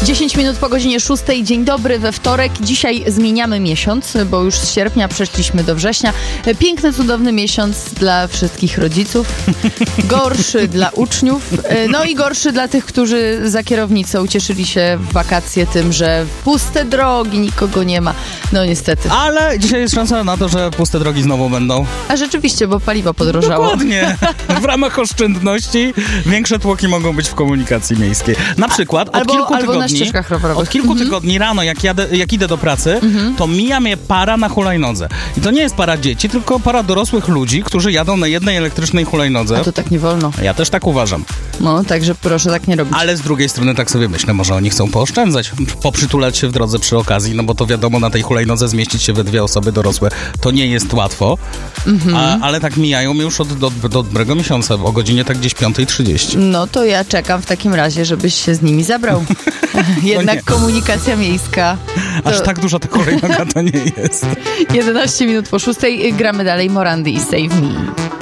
10 minut po godzinie 6. Dzień dobry we wtorek. Dzisiaj zmieniamy miesiąc, bo już z sierpnia przeszliśmy do września. Piękny, cudowny miesiąc dla wszystkich rodziców. Gorszy dla uczniów. No i gorszy dla tych, którzy za kierownicą cieszyli się w wakacje tym, że puste drogi, nikogo nie ma. No niestety. Ale dzisiaj jest szansa na to, że puste drogi znowu będą. A rzeczywiście, bo paliwo podrożało. Dokładnie. W ramach oszczędności większe tłoki mogą być w komunikacji miejskiej. Na przykład od kilku albo tygodni, na ścieżkach rowerowych. Od kilku tygodni rano, jak idę do pracy, to mija mnie para na hulajnodze. I to nie jest para dzieci, tylko para dorosłych ludzi, którzy jadą na jednej elektrycznej hulajnodze. A to tak nie wolno. Ja też tak uważam. No, także proszę tak nie robić. Ale z drugiej strony tak sobie myślę, może oni chcą pooszczędzać, poprzytulać się w drodze przy okazji, no bo to wiadomo, na tej hulajnodze zmieścić się we dwie osoby dorosłe to nie jest łatwo, ale tak mijają mnie już od dobrego miesiąca, o godzinie tak gdzieś 5:30. No to ja czekam w takim razie, żebyś się z nimi zabrał. Jednak komunikacja miejska. Aż tak duża ta hulajnoga to nie jest. 11 minut po 6. Gramy dalej Morandy i Save Me.